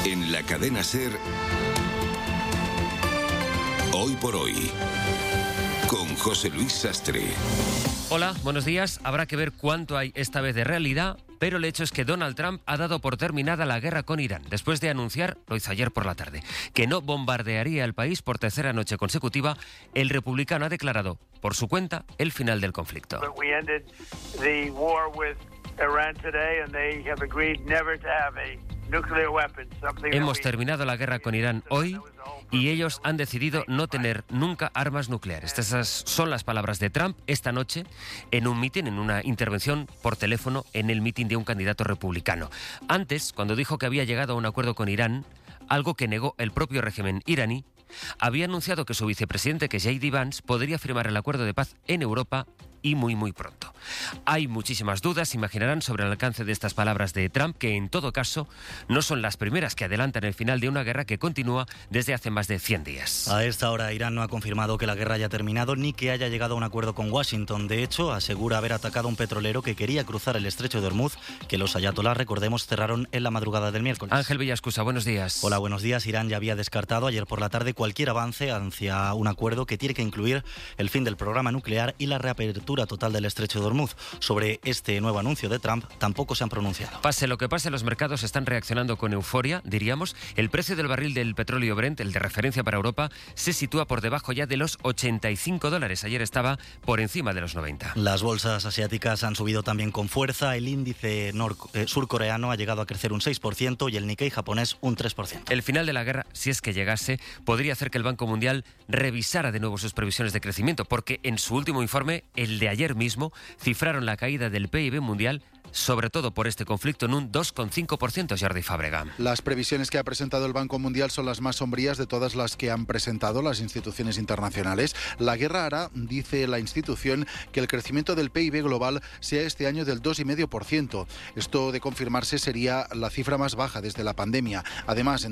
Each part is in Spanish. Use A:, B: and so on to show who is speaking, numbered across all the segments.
A: En la cadena SER, Hoy por Hoy, con José Luis Sastre.
B: Hola, buenos días. Habrá que ver cuánto hay esta vez de realidad, pero el hecho es que Donald Trump ha dado por terminada la guerra con Irán, después de anunciar, lo hizo ayer por la tarde, que no bombardearía el país por tercera noche consecutiva. El republicano ha declarado, por su cuenta, el final del conflicto. Hemos terminado la guerra con Irán hoy y ellos han decidido no tener nunca armas nucleares. Esas son las palabras de Trump esta noche en un mitin, en una intervención por teléfono en el mitin de un candidato republicano. Antes, cuando dijo que había llegado a un acuerdo con Irán, algo que negó el propio régimen iraní, había anunciado que su vicepresidente, que es J.D. Vance, podría firmar el acuerdo de paz en Europa y muy pronto. Hay muchísimas dudas, imaginarán, sobre el alcance de estas palabras de Trump, que en todo caso no son las primeras que adelantan el final de una guerra que continúa desde hace más de 100 días.
C: A esta hora Irán no ha confirmado que la guerra haya terminado ni que haya llegado a un acuerdo con Washington. De hecho, asegura haber atacado a un petrolero que quería cruzar el estrecho de Hormuz, que los ayatolás, recordemos, cerraron en la madrugada del miércoles.
B: Ángel Villascusa, buenos días.
C: Hola, buenos días. Irán ya había descartado ayer por la tarde cualquier avance hacia un acuerdo que tiene que incluir el fin del programa nuclear y la reapertura total del estrecho de Hormuz. Sobre este nuevo anuncio de Trump tampoco se han pronunciado.
B: Pase lo que pase, los mercados están reaccionando con euforia, diríamos. El precio del barril del petróleo Brent, el de referencia para Europa, se sitúa por debajo ya de los $85. Ayer estaba por encima de los 90.
C: Las bolsas asiáticas han subido también con fuerza. El índice surcoreano ha llegado a crecer un 6% y el Nikkei japonés un 3%.
B: El final de la guerra, si es que llegase, podría hacer que el Banco Mundial revisara de nuevo sus previsiones de crecimiento, porque en su último informe, el de ayer mismo, cifraron la caída del PIB mundial, sobre todo por este conflicto, en un 2,5%, Jordi Fábrega.
D: Las previsiones que ha presentado el Banco Mundial son las más sombrías de todas las que han presentado las instituciones internacionales. La guerra hará, dice la institución, que el crecimiento del PIB global sea este año del 2,5%. Esto, de confirmarse, sería la cifra más baja desde la pandemia. Además, en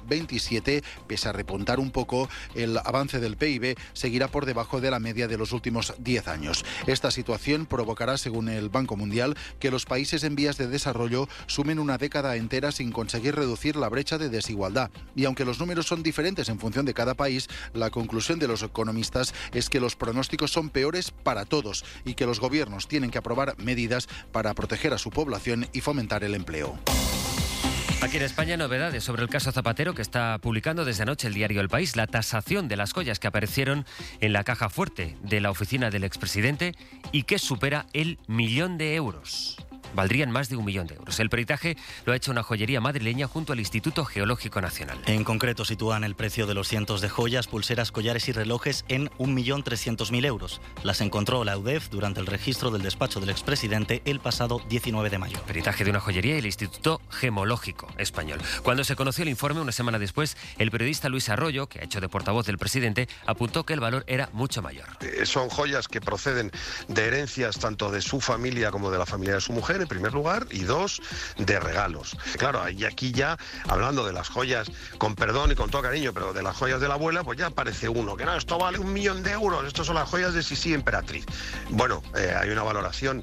D: 2027, pese a repuntar un poco, el avance del PIB seguirá por debajo de la media de los últimos 10 años. Esta situación provocará, según el Banco Mundial, que los países en vías de desarrollo sumen una década entera sin conseguir reducir la brecha de desigualdad. Y aunque los números son diferentes en función de cada país, la conclusión de los economistas es que los pronósticos son peores para todos y que los gobiernos tienen que aprobar medidas para proteger a su población y fomentar el empleo.
B: Aquí en España, novedades sobre el caso Zapatero, que está publicando desde anoche el diario El País. La tasación de las joyas que aparecieron en la caja fuerte de la oficina del expresidente y que supera el 1.000.000 de euros. Valdrían más de 1.000.000 de euros. El peritaje lo ha hecho una joyería madrileña junto al Instituto Geológico Nacional.
C: En concreto, sitúan el precio de los cientos de joyas, pulseras, collares y relojes en 1.300.000 euros. Las encontró la UDEF durante el registro del despacho del expresidente el pasado 19 de mayo.
B: Peritaje de una joyería y el Instituto Gemológico Español. Cuando se conoció el informe, una semana después, el periodista Luis Arroyo, que ha hecho de portavoz del presidente, apuntó que el valor era mucho mayor.
E: Son joyas que proceden de herencias tanto de su familia como de la familia de su mujer, en primer lugar, y dos, de regalos. Claro, y aquí ya, hablando de las joyas, con perdón y con todo cariño, pero de las joyas de la abuela, pues ya aparece uno, que no, esto vale 1.000.000 de euros, estos son las joyas de Sisi Emperatriz. Bueno, hay una valoración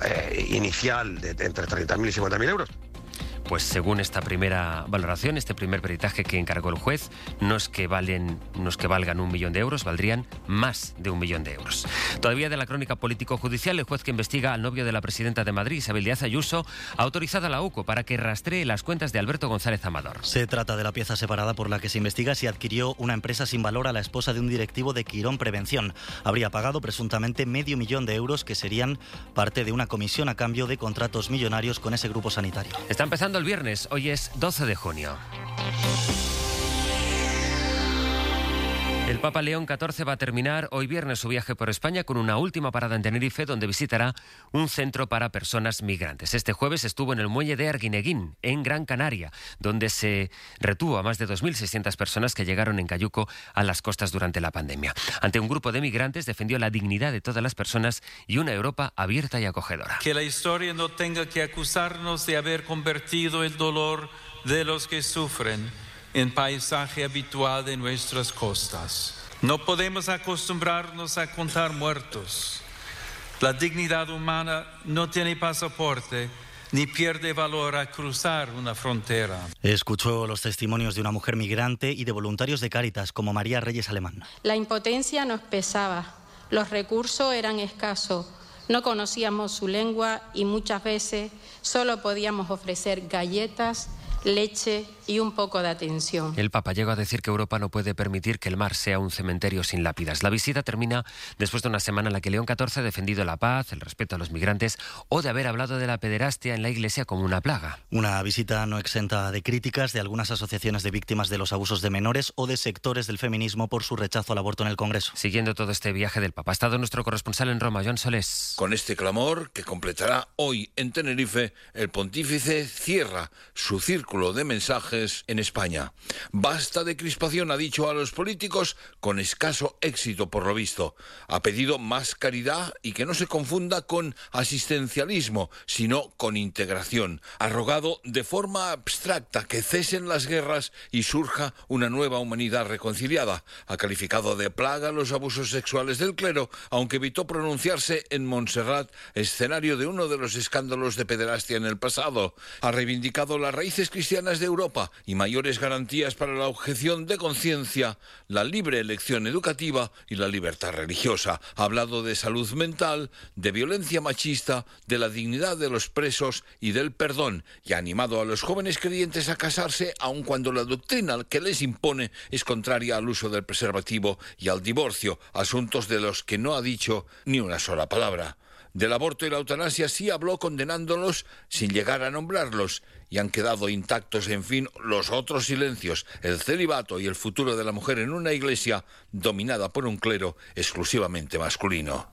E: inicial de entre 30.000 y 50.000 euros.
B: Pues según esta primera valoración, este primer peritaje que encargó el juez, no es que valgan 1.000.000 de euros, valdrían más de 1.000.000 de euros. Todavía de la crónica político-judicial, el juez que investiga al novio de la presidenta de Madrid, Isabel Díaz Ayuso, ha autorizado a la UCO para que rastree las cuentas de Alberto González Amador.
C: Se trata de la pieza separada por la que se investiga si adquirió una empresa sin valor a la esposa de un directivo de Quirón Prevención. Habría pagado presuntamente 500.000 de euros, que serían parte de una comisión a cambio de contratos millonarios con ese grupo sanitario.
B: Está empezando el viernes, hoy es 12 de junio. El Papa León XIV va a terminar hoy viernes su viaje por España con una última parada en Tenerife, donde visitará un centro para personas migrantes. Este jueves estuvo en el muelle de Arguineguín, en Gran Canaria, donde se retuvo a más de 2.600 personas que llegaron en cayuco a las costas durante la pandemia. Ante un grupo de migrantes defendió la dignidad de todas las personas y una Europa abierta y acogedora.
F: Que la historia no tenga que acusarnos de haber convertido el dolor de los que sufren en paisaje habitual de nuestras costas. No podemos acostumbrarnos a contar muertos. La dignidad humana no tiene pasaporte ni pierde valor al cruzar una frontera.
C: Escuchó los testimonios de una mujer migrante y de voluntarios de Cáritas, como María Reyes Alemán.
G: La impotencia nos pesaba, los recursos eran escasos, no conocíamos su lengua y muchas veces solo podíamos ofrecer galletas, leche y un poco de atención.
B: El Papa llegó a decir que Europa no puede permitir que el mar sea un cementerio sin lápidas. La visita termina después de una semana en la que León XIV ha defendido la paz, el respeto a los migrantes o de haber hablado de la pederastia en la Iglesia como una plaga.
C: Una visita no exenta de críticas de algunas asociaciones de víctimas de los abusos de menores o de sectores del feminismo por su rechazo al aborto en el Congreso.
B: Siguiendo todo este viaje del Papa, ha estado nuestro corresponsal en Roma, Joan Solés.
H: Con este clamor, que completará hoy en Tenerife, el pontífice cierra su círculo de mensajes en España. Basta de crispación, ha dicho a los políticos, con escaso éxito por lo visto. Ha pedido más caridad y que no se confunda con asistencialismo, sino con integración. Ha rogado de forma abstracta que cesen las guerras y surja una nueva humanidad reconciliada. Ha calificado de plaga los abusos sexuales del clero, aunque evitó pronunciarse en Montserrat, escenario de uno de los escándalos de pederastia en el pasado. Ha reivindicado las raíces cristianas de Europa y mayores garantías para la objeción de conciencia, la libre elección educativa y la libertad religiosa. Ha hablado de salud mental, de violencia machista, de la dignidad de los presos y del perdón, y ha animado a los jóvenes creyentes a casarse aun cuando la doctrina que les impone es contraria al uso del preservativo y al divorcio, asuntos de los que no ha dicho ni una sola palabra. Del aborto y la eutanasia sí habló condenándolos sin llegar a nombrarlos, y han quedado intactos, en fin, los otros silencios, el celibato y el futuro de la mujer en una iglesia dominada por un clero exclusivamente masculino.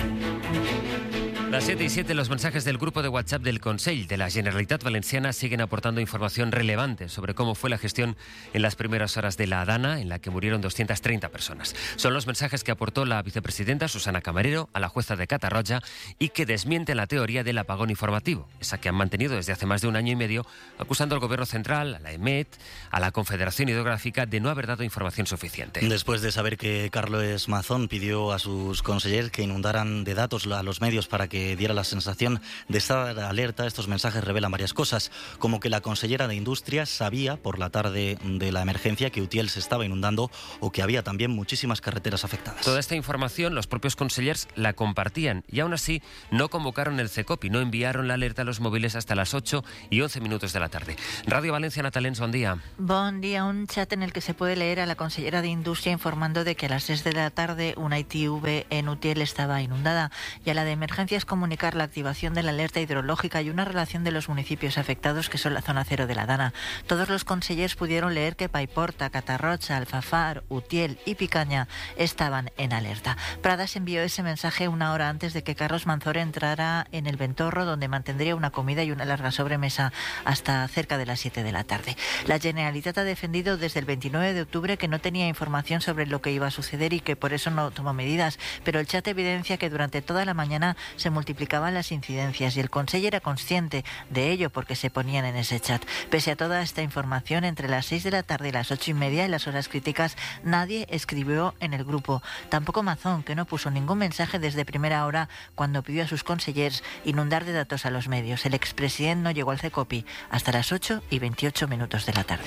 B: Las 7:07, los mensajes del grupo de WhatsApp del Consell de la Generalitat Valenciana siguen aportando información relevante sobre cómo fue la gestión en las primeras horas de la Dana, en la que murieron 230 personas. Son los mensajes que aportó la vicepresidenta Susana Camarero a la jueza de Catarroja y que desmienten la teoría del apagón informativo, esa que han mantenido desde hace más de un año y medio, acusando al Gobierno central, a la EMET, a la Confederación Hidrográfica de no haber dado información suficiente.
C: Después de saber que Carlos Mazón pidió a sus consejeros que inundaran de datos a los medios para que diera la sensación de estar alerta, estos mensajes revelan varias cosas, como que la consellera de Industria sabía por la tarde de la emergencia que Utiel se estaba inundando o que había también muchísimas carreteras afectadas.
B: Toda esta información los propios consellers la compartían y aún así no convocaron el CECOP y no enviaron la alerta a los móviles hasta las 8:11 de la tarde. Radio Valencia, Natalens, buen día.
I: Buen día, un chat en el que se puede leer a la consellera de Industria informando de que a las 6 de la tarde una ITV en Utiel estaba inundada y a la de emergencias comunicar la activación de la alerta hidrológica y una relación de los municipios afectados que son la zona cero de la Dana. Todos los consellers pudieron leer que Paiporta, Catarroja, Alfafar, Utiel y Picaña estaban en alerta. Pradas envió ese mensaje una hora antes de que Carlos Manzor entrara en el Ventorro, donde mantendría una comida y una larga sobremesa hasta cerca de las 7 de la tarde. La Generalitat ha defendido desde el 29 de octubre que no tenía información sobre lo que iba a suceder y que por eso no tomó medidas, pero el chat evidencia que durante toda la mañana se multiplicaban las incidencias y el Consell era consciente de ello porque se ponían en ese chat. Pese a toda esta información, entre las 6 de la tarde y las 8:30, en las horas críticas, nadie escribió en el grupo. Tampoco Mazón, que no puso ningún mensaje desde primera hora cuando pidió a sus consellers inundar de datos a los medios. El expresidente no llegó al CECOPI hasta las 8:28 de la tarde.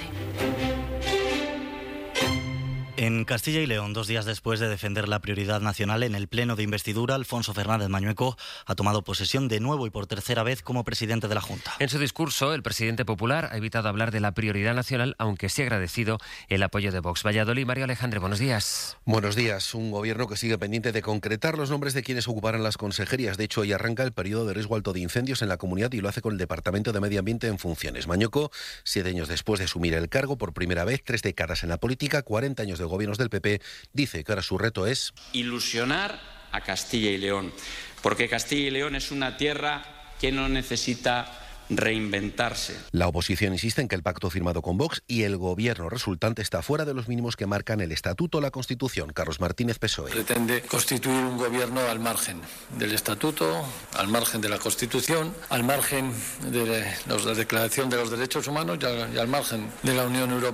C: En Castilla y León, 2 días después de defender la prioridad nacional en el pleno de investidura, Alfonso Fernández Mañueco ha tomado posesión de nuevo y por tercera vez como presidente de la Junta.
B: En su discurso, el presidente popular ha evitado hablar de la prioridad nacional, aunque sí ha agradecido el apoyo de Vox. Valladolid, Mario Alejandre, buenos días.
J: Buenos días. Un gobierno que sigue pendiente de concretar los nombres de quienes ocuparán las consejerías. De hecho, hoy arranca el periodo de riesgo alto de incendios en la comunidad y lo hace con el Departamento de Medio Ambiente en funciones. Mañueco, 7 años después de asumir el cargo, por primera vez, 3 décadas en la política, 40 años de gobiernos del PP, dice que ahora su reto es
K: ilusionar a Castilla y León, porque Castilla y León es una tierra que no necesita reinventarse.
J: La oposición insiste en que el pacto firmado con Vox y el gobierno resultante está fuera de los mínimos que marcan el Estatuto o la Constitución. Carlos Martínez, PSOE.
L: Pretende constituir un gobierno al margen del Estatuto, al margen de la Constitución, al margen de la Declaración de los Derechos Humanos y al margen de la Unión Europea.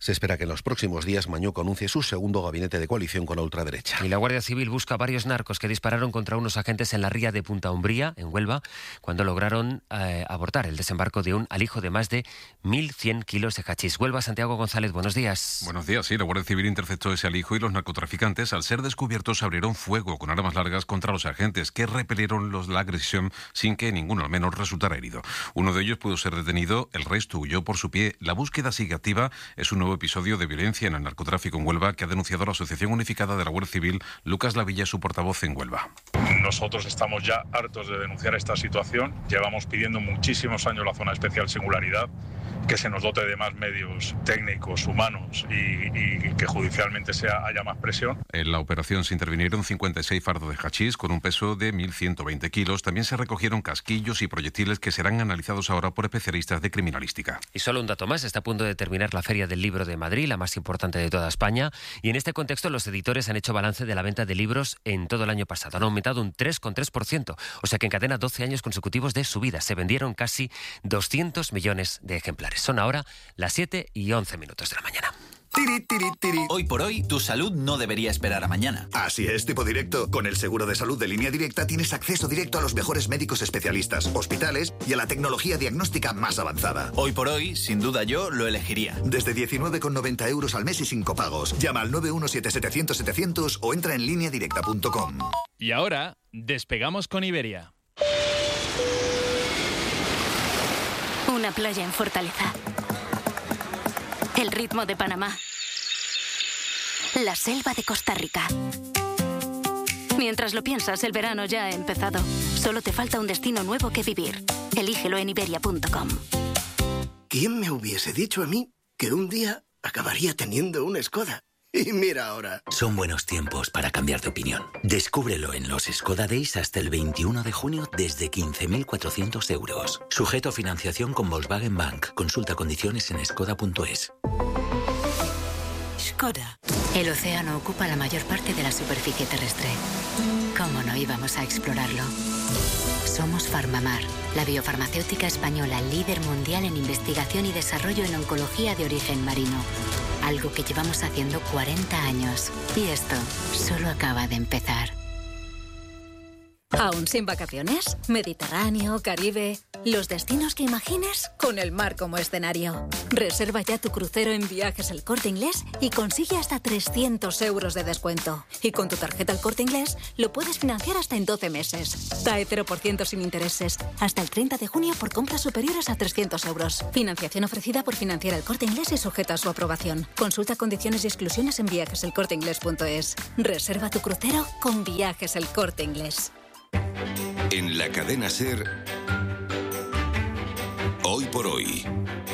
J: Se espera que en los próximos días Mañuco anuncie su segundo gabinete de coalición con la ultraderecha.
B: Y la Guardia Civil busca a varios narcos que dispararon contra unos agentes en la ría de Punta Umbría, en Huelva, cuando lograron abortar el desembarco de un alijo de más de 1.100 kilos de hachís. Huelva, Santiago González, buenos días.
M: Buenos días, sí, la Guardia Civil interceptó ese alijo y los narcotraficantes, al ser descubiertos, abrieron fuego con armas largas contra los agentes, que repelieron la agresión sin que ninguno al menos resultara herido. Uno de ellos pudo ser detenido, el resto huyó por su pie. La búsqueda sigue activa. Es un nuevo episodio de violencia en el narcotráfico en Huelva que ha denunciado la Asociación Unificada de la Guardia Civil. Lucas Lavilla, su portavoz en Huelva.
N: Nosotros estamos ya hartos de denunciar esta situación. Llevamos pidiendo muchísimos años la zona especial singularidad, que se nos dote de más medios técnicos, humanos y que judicialmente haya más presión.
M: En la operación se intervinieron 56 fardos de hachís con un peso de 1.120 kilos. También se recogieron casquillos y proyectiles que serán analizados ahora por especialistas de criminalística.
B: Y solo un dato más, está a punto de terminar la Feria del Libro de Madrid, la más importante de toda España, y en este contexto los editores han hecho balance de la venta de libros en todo el año pasado. Han aumentado un 3,3%, o sea que encadena 12 años consecutivos de subida. Se vendieron casi 200 millones de ejemplares. Son ahora las 7:11 de la mañana.
O: Tiri, tiri, tiri. Hoy por hoy, tu salud no debería esperar a mañana.
P: Así es, Tipo Directo. Con el seguro de salud de Línea Directa tienes acceso directo a los mejores médicos especialistas, hospitales y a la tecnología diagnóstica más avanzada.
O: Hoy por hoy, sin duda yo lo elegiría.
P: Desde 19,90 euros al mes y sin copagos. Llama al 917-700-700 o entra en lineadirecta.com.
Q: Y ahora, despegamos con Iberia.
R: Una playa en Fortaleza. El ritmo de Panamá. La selva de Costa Rica. Mientras lo piensas, el verano ya ha empezado. Solo te falta un destino nuevo que vivir. Elígelo en iberia.com.
S: ¿Quién me hubiese dicho a mí que un día acabaría teniendo una Skoda? Y mira ahora.
T: Son buenos tiempos para cambiar de opinión. Descúbrelo en los Skoda Days hasta el 21 de junio desde 15.400 euros. Sujeto a financiación con Volkswagen Bank. Consulta condiciones en skoda.es.
R: Skoda. El océano ocupa la mayor parte de la superficie terrestre. ¿Cómo no íbamos a explorarlo? Somos Farmamar, la biofarmacéutica española líder mundial en investigación y desarrollo en oncología de origen marino. Algo que llevamos haciendo 40 años. Y esto solo acaba de empezar.
U: ¿Aún sin vacaciones? Mediterráneo, Caribe... Los destinos que imagines con el mar como escenario. Reserva ya tu crucero en Viajes El Corte Inglés y consigue hasta 300 euros de descuento. Y con tu tarjeta El Corte Inglés lo puedes financiar hasta en 12 meses. TAE 0% sin intereses. Hasta el 30 de junio por compras superiores a 300 euros. Financiación ofrecida por Financiera El Corte Inglés y sujeta a su aprobación. Consulta condiciones y exclusiones en viajeselcorteinglés.es. Reserva tu crucero con Viajes El Corte Inglés.
A: En la cadena SER... Hoy por hoy,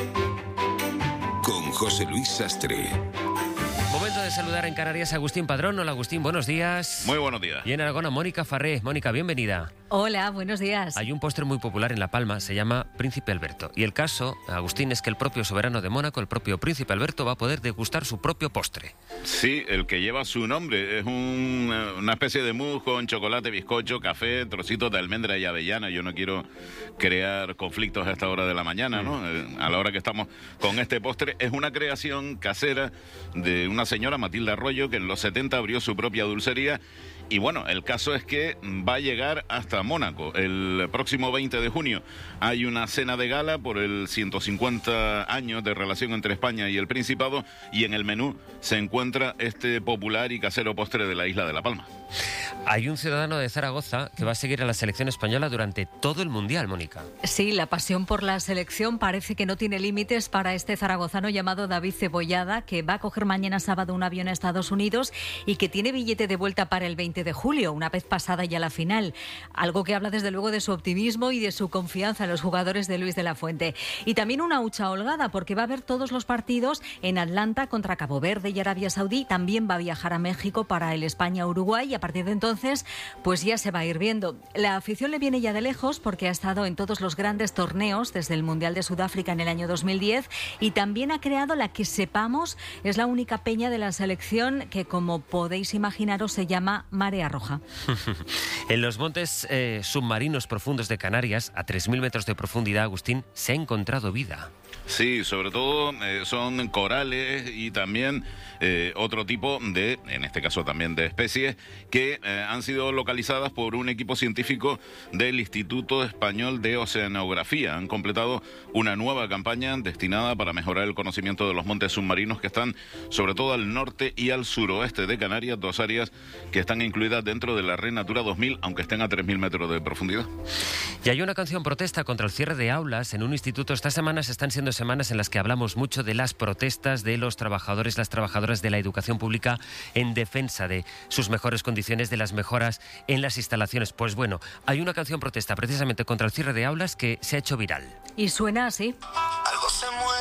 A: con José Luis Sastre.
B: Momento de saludar en Canarias a Agustín Padrón. Hola Agustín, buenos días.
V: Muy buenos días.
B: Y en Aragón a Mónica Farré. Mónica, bienvenida.
W: Hola, buenos días.
B: Hay un postre muy popular en La Palma, se llama Príncipe Alberto. Y el caso, Agustín, es que el propio soberano de Mónaco, el propio Príncipe Alberto, va a poder degustar su propio postre.
V: Sí, el que lleva su nombre. Es una especie de mousse con chocolate, bizcocho, café, trocitos de almendra y avellana. Yo no quiero crear conflictos a esta hora de la mañana, ¿no? A la hora que estamos con este postre. Es una creación casera de una señora, Matilda Arroyo, que en los 70 abrió su propia dulcería. Y bueno, el caso es que va a llegar hasta Mónaco. El próximo 20 de junio hay una cena de gala por el 150 años de relación entre España y el Principado, y en el menú se encuentra este popular y casero postre de la isla de La Palma.
B: Hay un ciudadano de Zaragoza que va a seguir a la selección española durante todo el Mundial, Mónica.
W: Sí, la pasión por la selección parece que no tiene límites para este zaragozano llamado David Cebollada, que va a coger mañana sábado un avión a Estados Unidos y que tiene billete de vuelta para el 20 de julio, una vez pasada ya la final. Algo que habla desde luego de su optimismo y de su confianza en los jugadores de Luis de la Fuente. Y también una hucha holgada, porque va a ver todos los partidos en Atlanta contra Cabo Verde y Arabia Saudí. También va a viajar a México para el España-Uruguay y a partir de entonces pues ya se va a ir viendo. La afición le viene ya de lejos porque ha estado en todos los grandes torneos desde el Mundial de Sudáfrica en el año 2010 y también ha creado la que sepamos es la única peña de la selección que, como podéis imaginaros, se llama Mar área roja.
B: En los montes submarinos profundos de Canarias, a 3.000 metros de profundidad, Agustín, se ha encontrado vida.
V: Sí, sobre todo son corales y también otro tipo de, en este caso también de especies, que han sido localizadas por un equipo científico del Instituto Español de Oceanografía. Han completado una nueva campaña destinada para mejorar el conocimiento de los montes submarinos que están sobre todo al norte y al suroeste de Canarias, dos áreas que están incluidas dentro de la Red Natura 2000, aunque estén a 3.000 metros de profundidad.
B: Y hay una canción protesta contra el cierre de aulas en un instituto. Estas semanas están siendo semanas en las que hablamos mucho de las protestas de los trabajadores, las trabajadoras de la educación pública en defensa de sus mejores condiciones, de las mejoras en las instalaciones. Pues bueno, hay una canción protesta precisamente contra el cierre de aulas que se ha hecho viral.
W: Y suena así.
D: Algo se mueve